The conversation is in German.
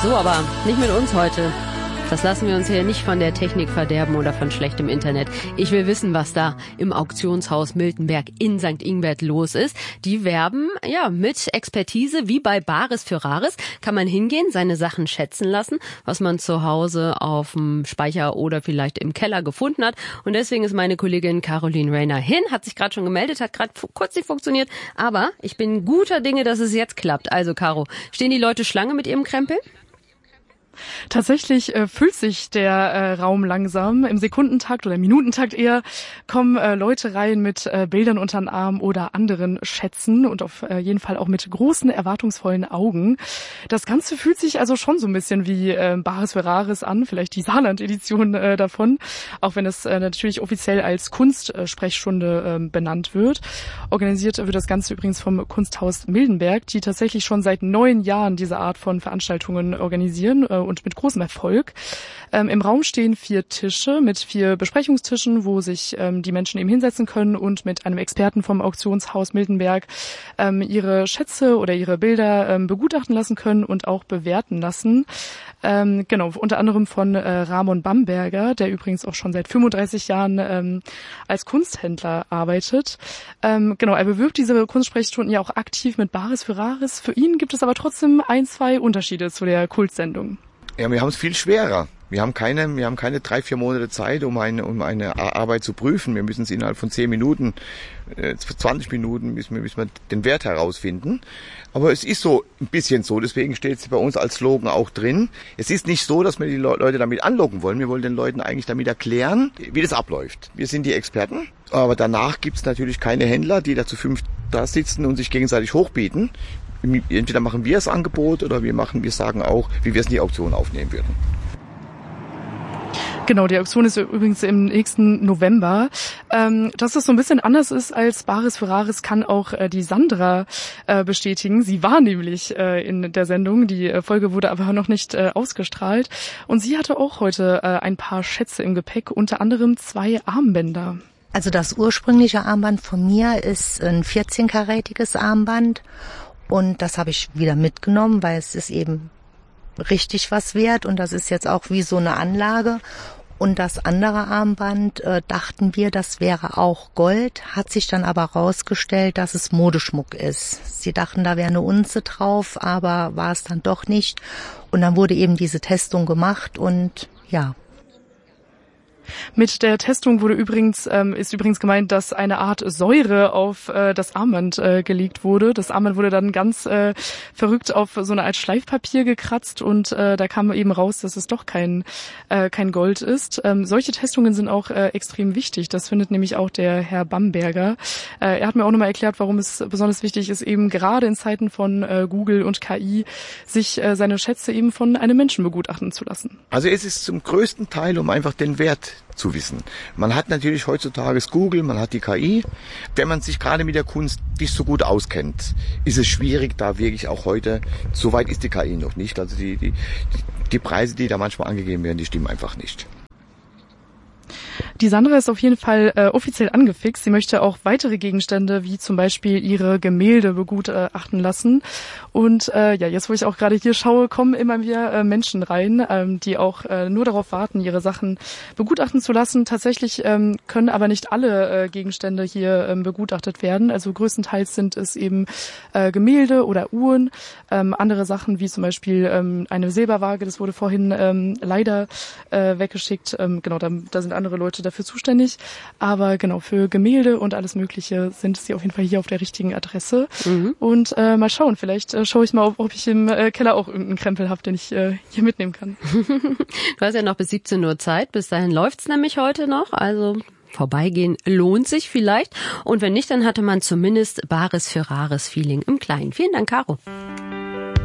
So, aber nicht mit uns heute. Das lassen wir uns hier nicht von der Technik verderben oder von schlechtem Internet. Ich will wissen, was da im Auktionshaus Miltenberg in St. Ingbert los ist. Die werben mit Expertise, wie bei Bares für Rares. Kann man hingehen, seine Sachen schätzen lassen, was man zu Hause auf dem Speicher oder vielleicht im Keller gefunden hat. Und deswegen ist meine Kollegin Caroline Rayner hin, hat sich gerade schon gemeldet, hat gerade kurz nicht funktioniert. Aber ich bin guter Dinge, dass es jetzt klappt. Also Caro, stehen die Leute Schlange mit ihrem Krempel? Tatsächlich füllt sich der Raum langsam. Im Sekundentakt oder Minutentakt eher kommen Leute rein mit Bildern unter den Arm oder anderen Schätzen und auf jeden Fall auch mit großen, erwartungsvollen Augen. Das Ganze fühlt sich also schon so ein bisschen wie Bares für Rares an, vielleicht die Saarland-Edition davon, auch wenn es natürlich offiziell als Kunstsprechstunde benannt wird. Organisiert wird das Ganze übrigens vom Kunsthaus Miltenberg, die tatsächlich schon seit 9 Jahren diese Art von Veranstaltungen organisieren und mit großem Erfolg. Im Raum stehen 4 Tische mit 4 Besprechungstischen, wo sich die Menschen eben hinsetzen können und mit einem Experten vom Auktionshaus Miltenberg ihre Schätze oder ihre Bilder begutachten lassen können und auch bewerten lassen. Unter anderem von Ramon Bamberger, der übrigens auch schon seit 35 Jahren als Kunsthändler arbeitet. Er bewirbt diese Kunstsprechstunden ja auch aktiv mit Bares für Rares. Für ihn gibt es aber trotzdem 1-2 Unterschiede zu der Kultsendung. Ja, wir haben es viel schwerer. Wir haben keine 3-4 Monate Zeit, um eine Arbeit zu prüfen. Wir müssen es innerhalb von 10 Minuten, 20 Minuten, müssen wir den Wert herausfinden. Aber es ist so ein bisschen so, deswegen steht es bei uns als Slogan auch drin. Es ist nicht so, dass wir die Leute damit anlocken wollen. Wir wollen den Leuten eigentlich damit erklären, wie das abläuft. Wir sind die Experten, aber danach gibt es natürlich keine Händler, die da zu 5 da sitzen und sich gegenseitig hochbieten. Entweder machen wir das Angebot oder wir sagen auch, wie wir es in die Auktion aufnehmen würden. Genau, die Auktion ist übrigens im nächsten November. Dass es so ein bisschen anders ist als Bares für Rares, kann auch die Sandra bestätigen. Sie war nämlich in der Sendung. Die Folge wurde aber noch nicht ausgestrahlt. Und sie hatte auch heute ein paar Schätze im Gepäck, unter anderem 2 Armbänder. Also das ursprüngliche Armband von mir ist ein 14-karätiges Armband. Und das habe ich wieder mitgenommen, weil es ist eben richtig was wert. Und das ist jetzt auch wie so eine Anlage. Und das andere Armband dachten wir, das wäre auch Gold, hat sich dann aber rausgestellt, dass es Modeschmuck ist. Sie dachten, da wäre eine Unze drauf, aber war es dann doch nicht. Und dann wurde eben diese Testung gemacht und ja. Mit der Testung ist übrigens gemeint, dass eine Art Säure auf das Armband gelegt wurde. Das Armband wurde dann ganz verrückt auf so eine Art Schleifpapier gekratzt und da kam eben raus, dass es doch kein Gold ist. Solche Testungen sind auch extrem wichtig. Das findet nämlich auch der Herr Bamberger. Er hat mir auch nochmal erklärt, warum es besonders wichtig ist, eben gerade in Zeiten von Google und KI, sich seine Schätze eben von einem Menschen begutachten zu lassen. Also es ist zum größten Teil um einfach den Wert zu wissen. Man hat natürlich heutzutage Google, man hat die KI. Wenn man sich gerade mit der Kunst nicht so gut auskennt, ist es schwierig, da wirklich auch heute, so weit ist die KI noch nicht. Also die Preise, die da manchmal angegeben werden, die stimmen einfach nicht. Die Sandra ist auf jeden Fall offiziell angefixt. Sie möchte auch weitere Gegenstände, wie zum Beispiel ihre Gemälde, begutachten lassen. Und jetzt, wo ich auch gerade hier schaue, kommen immer wieder Menschen rein, die auch nur darauf warten, ihre Sachen begutachten zu lassen. Tatsächlich können aber nicht alle Gegenstände hier begutachtet werden. Also größtenteils sind es eben Gemälde oder Uhren. Andere Sachen, wie zum Beispiel eine Silberwaage, das wurde vorhin leider weggeschickt. Da sind andere Leute dafür zuständig. Aber genau, für Gemälde und alles Mögliche sind sie auf jeden Fall hier auf der richtigen Adresse. Mhm. Und mal schauen, vielleicht schaue ich mal, ob ich im Keller auch irgendeinen Krempel habe, den ich hier mitnehmen kann. Du hast ja noch bis 17 Uhr Zeit. Bis dahin läuft's nämlich heute noch. Also vorbeigehen lohnt sich vielleicht. Und wenn nicht, dann hatte man zumindest Bares für Rares Feeling im Kleinen. Vielen Dank, Caro.